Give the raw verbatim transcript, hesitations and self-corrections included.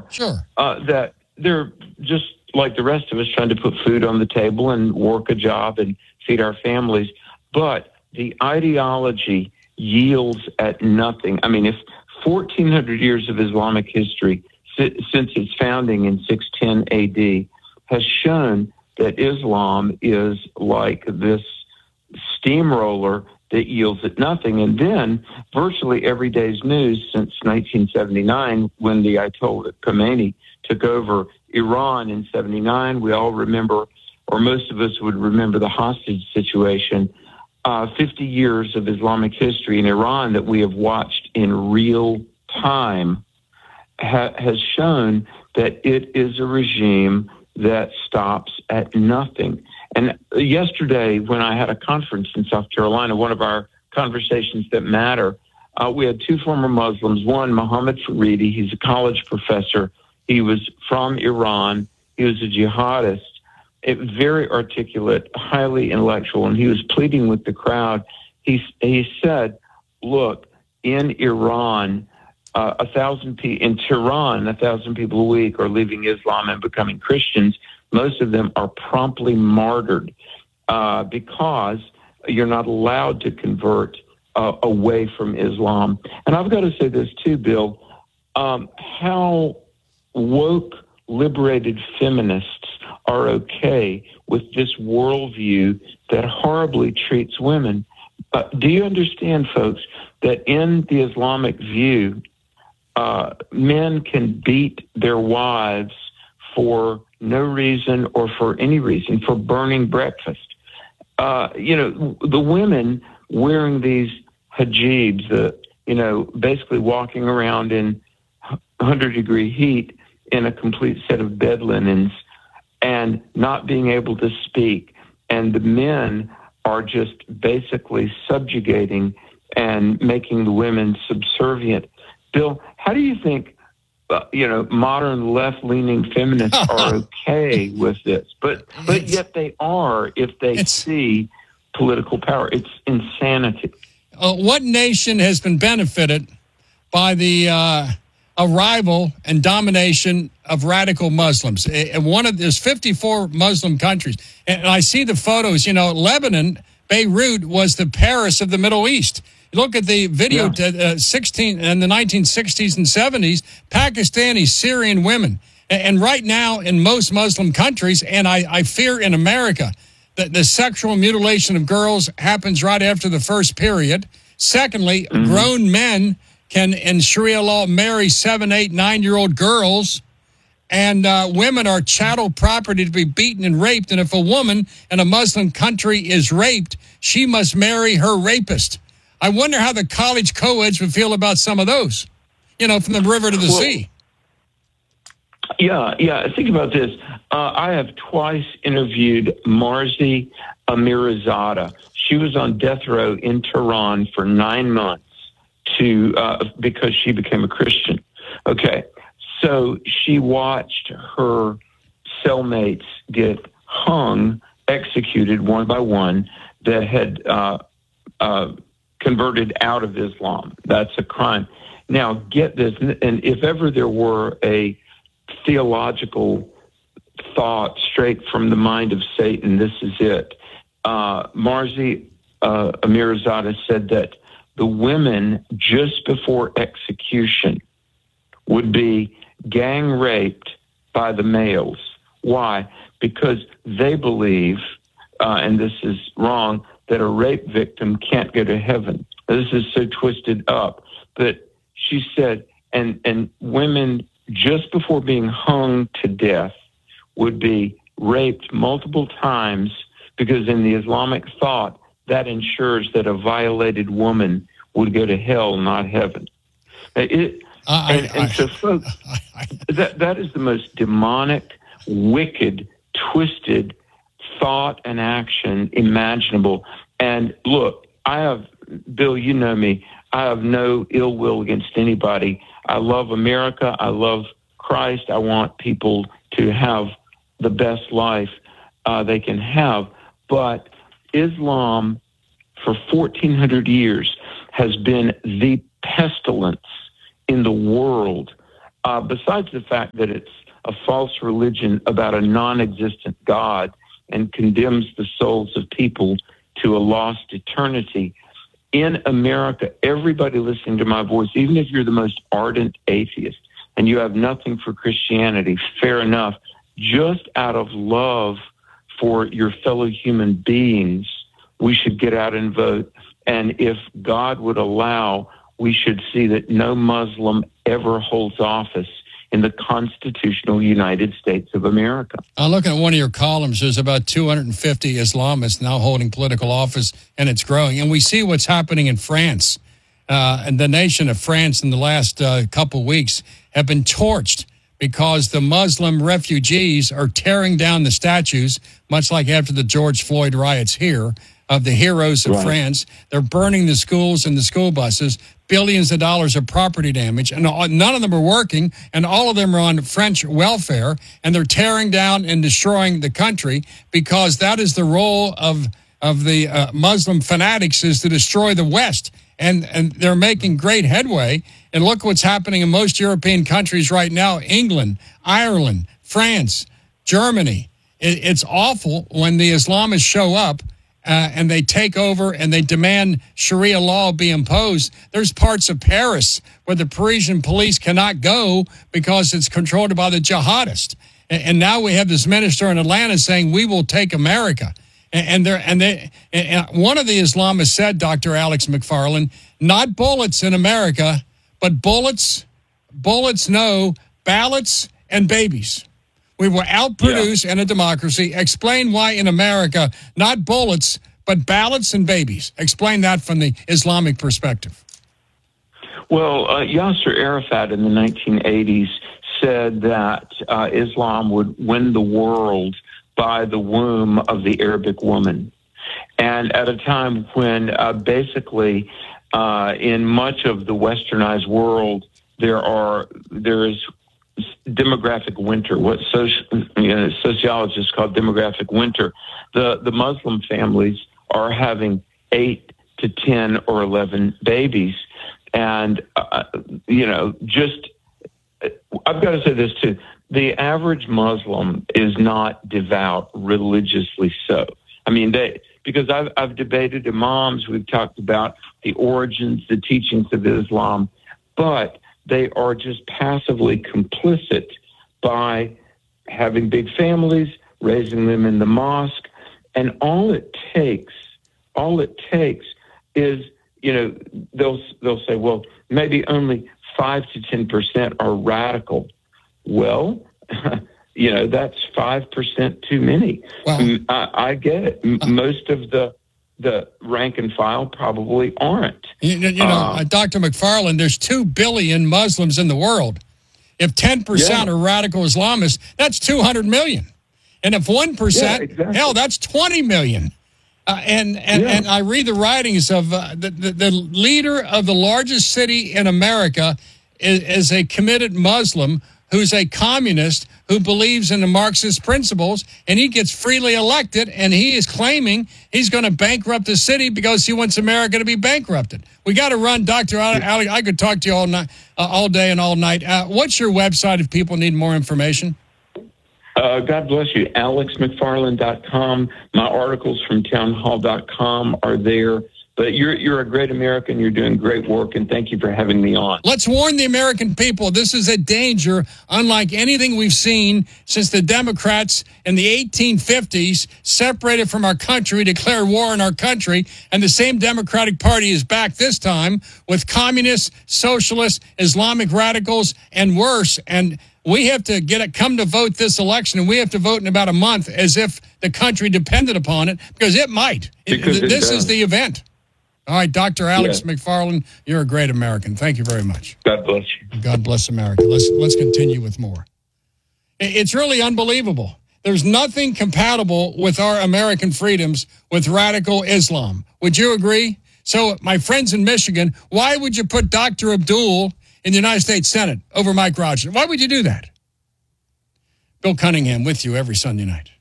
are. Sure. Uh, that they're just like the rest of us trying to put food on the table and work a job and feed our families. But the ideology yields at nothing. I mean, if fourteen hundred years of Islamic history si- since its founding in six ten A D has shown that Islam is like this steamroller that yields at nothing. And then virtually every day's news since nineteen seventy-nine, when the Ayatollah Khomeini took over Iran in seventy-nine, we all remember, or most of us would remember, the hostage situation. Uh, fifty years of Islamic history in Iran that we have watched in real time ha- has shown that it is a regime that stops at nothing. And yesterday, when I had a conference in South Carolina, one of our conversations that matter, uh, we had two former Muslims. One, Mohammed Faridi, he's a college professor. He was from Iran. He was a jihadist, a very articulate, highly intellectual, and he was pleading with the crowd. He he said, "Look, in Iran, uh, a thousand pe- in Tehran, a thousand people a week are leaving Islam and becoming Christians. Most of them are promptly martyred uh, because you're not allowed to convert uh, away from Islam." And I've got to say this too, Bill. Um, how woke, liberated feminists are okay with this worldview that horribly treats women. Uh, do you understand, folks, that in the Islamic view, uh, men can beat their wives for no reason or for any reason, for burning breakfast? Uh, you know, the women wearing these hijabs, the, you know, basically walking around in one hundred degree heat in a complete set of bed linens and not being able to speak. And the men are just basically subjugating and making the women subservient. Bill, how do you think, uh, you know, modern left-leaning feminists are okay with this? But but yet they are if they it's, see political power. It's insanity. Uh, what nation has been benefited by the uh, arrival and domination of radical Muslims? And one of there's fifty-four Muslim countries, and I see the photos. You know, Lebanon, Beirut was the Paris of the Middle East. Look at the video, Yeah. uh, sixteen in the nineteen sixties and seventies, Pakistani, Syrian women. And right now in most Muslim countries, and I, I fear in America, that the sexual mutilation of girls happens right after the first period. Secondly, mm-hmm. grown men can, in Sharia law, marry seven, eight, nine-year-old girls, and uh, women are chattel property to be beaten and raped. And if a woman in a Muslim country is raped, she must marry her rapist. I wonder how the college co-eds would feel about some of those, you know, from the river to the well, sea. Yeah, yeah. Think about this. Uh, I have twice interviewed Marzi Amirzada. She was on death row in Tehran for nine months to uh, because she became a Christian. Okay, so she watched her cellmates get hung, executed one by one that had uh, uh, converted out of Islam. That's a crime. Now, get this, and if ever there were a theological thought straight from the mind of Satan, this is it. Uh, Marzi uh, Amirzada said that the women just before execution would be gang raped by the males. Why? Because they believe, uh, and this is wrong, that a rape victim can't go to heaven. This is so twisted up. But she said, and, and women just before being hung to death would be raped multiple times because in the Islamic thought, that ensures that a violated woman would go to hell, not heaven. It, uh, and, I, and I, so, folks, I, I, that that is the most demonic, wicked, twisted thought and action imaginable. And look, I have, Bill, you know me, I have no ill will against anybody. I love America. I love Christ. I want people to have the best life uh, they can have. But Islam, for fourteen hundred years, has been the pestilence in the world. uh, besides the fact that it's a false religion about a non-existent God and condemns the souls of people to a lost eternity, in America, everybody listening to my voice, even if you're the most ardent atheist and you have nothing for Christianity, fair enough, just out of love for your fellow human beings, we should get out and vote. And if God would allow, we should see that no Muslim ever holds office in the constitutional United States of America. I'm looking at one of your columns. There's about two hundred fifty Islamists now holding political office, and it's growing. And we see what's happening in France. Uh, and the nation of France in the last uh, couple weeks have been torched because the Muslim refugees are tearing down the statues, much like after the George Floyd riots here, of the heroes of Right. France. They're burning the schools and the school buses, billions of dollars of property damage, and all, none of them are working, and all of them are on French welfare, and they're tearing down and destroying the country because that is the role of of the uh, Muslim fanatics, is to destroy the West. And, and they're making great headway. And look what's happening in most European countries right now: England, Ireland, France, Germany. It, it's awful when the Islamists show up Uh, and they take over and they demand Sharia law be imposed. There's parts of Paris where the Parisian police cannot go because it's controlled by the jihadists. And, and now we have this minister in Atlanta saying, we will take America. And, and, they're, and, they, and one of the Islamists said, Doctor Alex McFarland, not bullets in America, but bullets, bullets no, ballots and babies. We will outproduce yeah. in a democracy. Explain why in America, not bullets, but ballots and babies. Explain that from the Islamic perspective. Well, uh, Yasser Arafat in the nineteen eighties said that uh, Islam would win the world by the womb of the Arabic woman. And at a time when uh, basically uh, in much of the westernized world, there are there is demographic winter, what soci, you know, sociologists call demographic winter. The the Muslim families are having eight to ten or eleven babies, and uh, you know, just I've got to say this too: the average Muslim is not devout religiously. So, I mean, they because I've I've debated imams, we've talked about the origins, the teachings of Islam, but they are just passively complicit by having big families, raising them in the mosque. And all it takes, all it takes is, you know, they'll, they'll say, well, maybe only five to ten percent are radical. Well, you know, that's five percent too many. Wow. I, I get it. Uh, Most of the the rank and file probably aren't. You, you know, uh, uh, Doctor McFarland, there's two billion Muslims in the world. If ten percent yeah. are radical Islamists, that's two hundred million. And if one percent, yeah, exactly. hell, that's twenty million. Uh, and and, yeah. and I read the writings of uh, the, the, the leader of the largest city in America is, is a committed Muslim who's a communist who believes in the Marxist principles, and he gets freely elected, and he is claiming he's going to bankrupt the city because he wants America to be bankrupted. We got to run, Doctor Ali. I could talk to you all night, uh, all day and all night. Uh, what's your website if people need more information? Uh, God bless you. alex mcfarland dot com. My articles from townhall dot com are there. But you're you're a great American. You're doing great work, and thank you for having me on. Let's warn the American people. This is a danger unlike anything we've seen since the Democrats in the eighteen fifties separated from our country, declared war on our country, and the same Democratic Party is back this time with communists, socialists, Islamic radicals, and worse. And we have to get it, come to vote this election, and we have to vote in about a month as if the country depended upon it, because it might. Because it, it this does. is the event. All right, Doctor Alex Yeah. McFarland, you're a great American. Thank you very much. God bless you. God bless America. Let's let's continue with more. It's really unbelievable. There's nothing compatible with our American freedoms with radical Islam. Would you agree? So, my friends in Michigan, why would you put Doctor Abdul in the United States Senate over Mike Rogers? Why would you do that? Bill Cunningham with you every Sunday night.